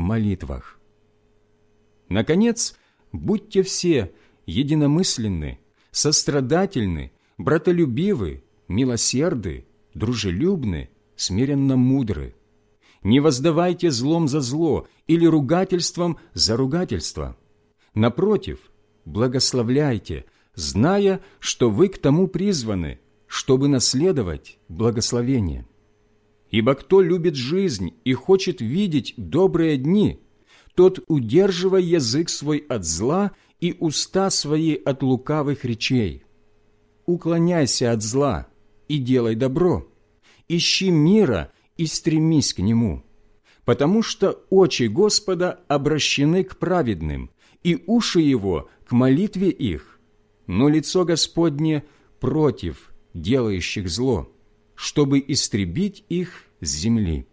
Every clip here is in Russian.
молитвах. Наконец, будьте все единомысленны, сострадательны, братолюбивы, милосерды, дружелюбны, смиренно мудры. Не воздавайте злом за зло или ругательством за ругательство. Напротив, благословляйте, зная, что вы к тому призваны, чтобы наследовать благословение. Ибо кто любит жизнь и хочет видеть добрые дни, тот удерживай язык свой от зла и уста свои от лукавых речей. Уклоняйся от зла и делай добро, ищи мира и стремись к нему, потому что очи Господа обращены к праведным, и уши Его к молитве их, но лицо Господне против делающих зло, чтобы истребить их с земли.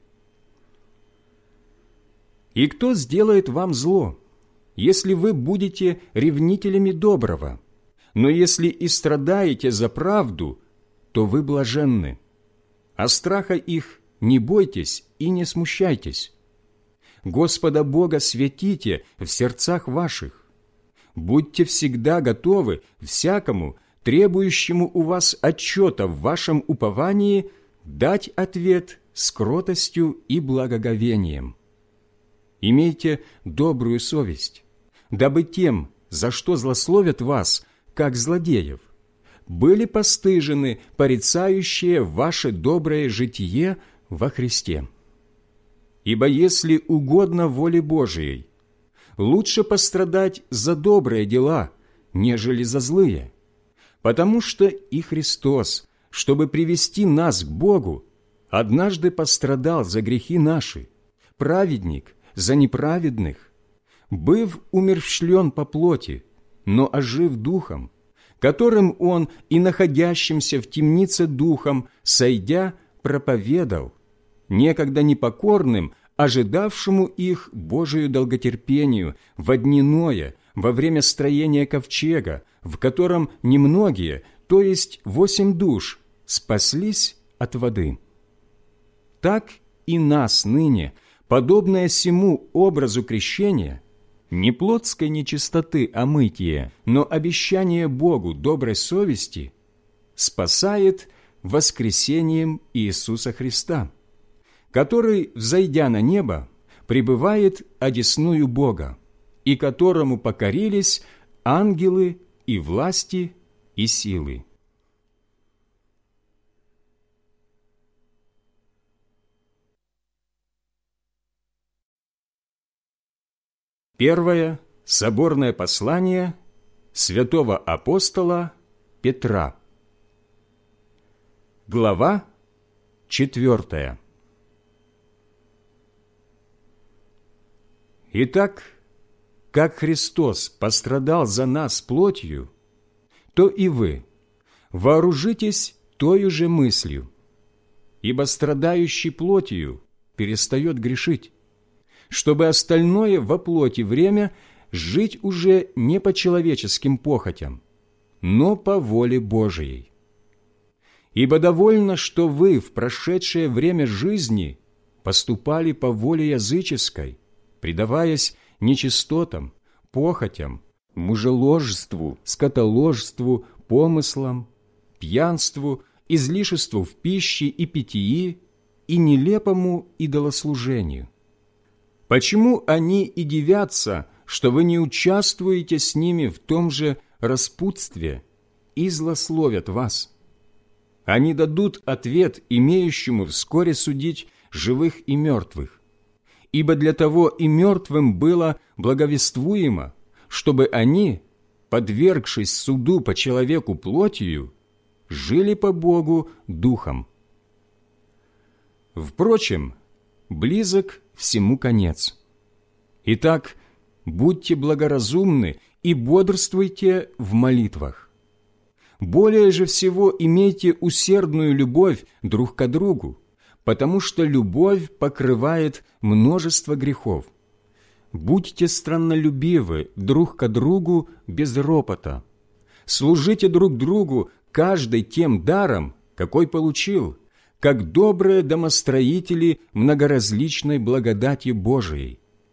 И кто сделает вам зло, если вы будете ревнителями доброго? Но если и страдаете за правду, то вы блаженны. А страха их не бойтесь и не смущайтесь. Господа Бога святите в сердцах ваших. Будьте всегда готовы всякому, требующему у вас отчета в вашем уповании, дать ответ с кротостью и благоговением. Имейте добрую совесть, дабы тем, за что злословят вас, как злодеев, были постыжены порицающие ваше доброе житие во Христе. Ибо если угодно воле Божией, лучше пострадать за добрые дела, нежели за злые, потому что и Христос, чтобы привести нас к Богу, однажды пострадал за грехи наши, праведник за неправедных, быв умерщвлен по плоти, но ожив духом, которым Он и находящимся в темнице духом, сойдя, проповедал, некогда непокорным, ожидавшему их Божию долготерпению во дни Ноя, во время строения ковчега, в котором немногие, то есть 8 душ, спаслись от воды. Так и нас ныне, подобное сему образу крещения, не плотской нечистоты омытие, но обещание Богу доброй совести, спасает воскресением Иисуса Христа, который, взойдя на небо, пребывает одесную Бога, и которому покорились ангелы и власти и силы. Первое соборное послание святого апостола Петра. Глава 4. Итак, как Христос пострадал за нас плотью, то и вы вооружитесь тою же мыслью, ибо страдающий плотью перестает грешить, чтобы остальное во плоти время жить уже не по человеческим похотям, но по воле Божией. Ибо довольно, что вы в прошедшее время жизни поступали по воле языческой, предаваясь нечистотам, похотям, мужеложеству, скотоложству, помыслам, пьянству, излишеству в пище и питьи и нелепому идолослужению. Почему они и дивятся, что вы не участвуете с ними в том же распутстве и злословят вас? Они дадут ответ имеющему вскоре судить живых и мертвых. Ибо для того и мертвым было благовествуемо, чтобы они, подвергшись суду по человеку плотью, жили по Богу духом. Впрочем, близок всему конец. Итак, будьте благоразумны и бодрствуйте в молитвах. Более же всего имейте усердную любовь друг к другу, потому что любовь покрывает множество грехов. Будьте страннолюбивы друг к другу без ропота. Служите друг другу каждый тем даром, какой получил, как добрые домостроители многоразличной благодати Божией.